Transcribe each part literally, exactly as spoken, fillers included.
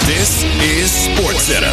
This is SportsCenter.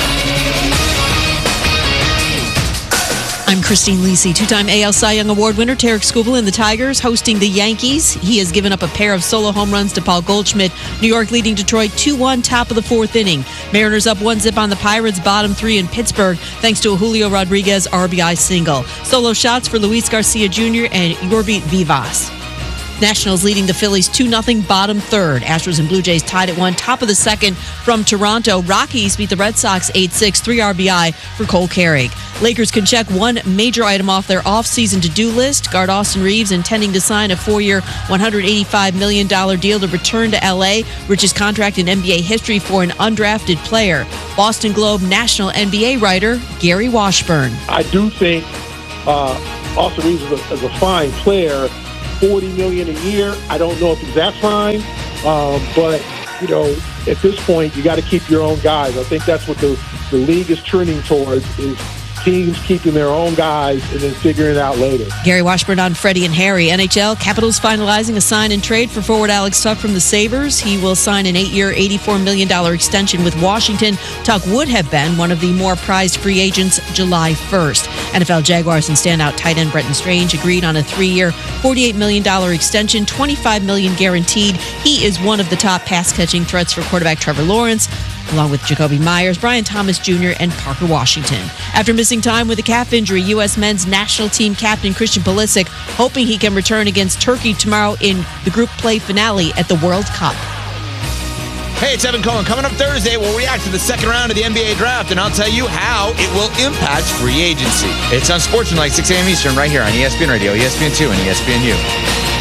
I'm Christine Lisi. Two-time A L Cy Young Award winner Tarek Skubal and the Tigers hosting the Yankees. He has given up a pair of solo home runs to Paul Goldschmidt. New York leading Detroit two one, top of the fourth inning. Mariners up one zip on the Pirates, bottom three in Pittsburgh, thanks to a Julio Rodriguez R B I single. Solo shots for Luis Garcia Junior and Yorby Vivas. Nationals leading the Phillies two nothing, bottom third. Astros and Blue Jays tied at one, top of the second from Toronto. Rockies beat the Red Sox eight six, three R B I for Cole Carrig. Lakers can check one major item off their off-season to-do list. Guard Austin Reeves intending to sign a four-year, one hundred eighty-five million dollars deal to return to L A, richest contract in N B A history for an undrafted player. Boston Globe national N B A writer Gary Washburn. I do think uh, Austin Reeves is a, is a fine player. forty million dollars a year. I don't know if he's that fine, um, but, you know, at this point, you got to keep your own guys. I think that's what the, the league is trending towards, is teams keeping their own guys and then figuring it out later. Gary Washburn on Freddie and Harry. N H L, Capitals finalizing a sign and trade for forward Alex Tuch from the Sabres. He will sign an eight-year, eighty-four million dollars extension with Washington. Tuch would have been one of the more prized free agents July first. N F L Jaguars and standout tight end Brenton Strange agreed on a three-year, forty-eight million dollars extension, twenty-five million dollars guaranteed. He is one of the top pass-catching threats for quarterback Trevor Lawrence, along with Jacoby Myers, Brian Thomas Junior, and Parker Washington. After missing time with a calf injury, U S men's national team captain Christian Pulisic hoping he can return against Turkey tomorrow in the group play finale at the World Cup. Hey, it's Evan Cohen. Coming up Thursday, we'll react to the second round of the N B A draft, and I'll tell you how it will impact free agency. It's on Sports Tonight, six a.m. Eastern, right here on E S P N Radio, E S P N two, and E S P N U.